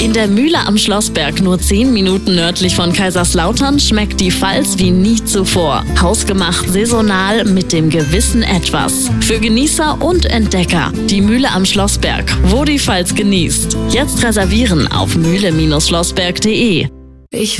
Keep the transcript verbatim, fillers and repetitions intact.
In der Mühle am Schlossberg, nur zehn Minuten nördlich von Kaiserslautern, schmeckt die Pfalz wie nie zuvor. Hausgemacht, saisonal, mit dem gewissen Etwas. Für Genießer und Entdecker. Die Mühle am Schlossberg, wo die Pfalz genießt. Jetzt reservieren auf mühle Schlossberg punkt de. Ich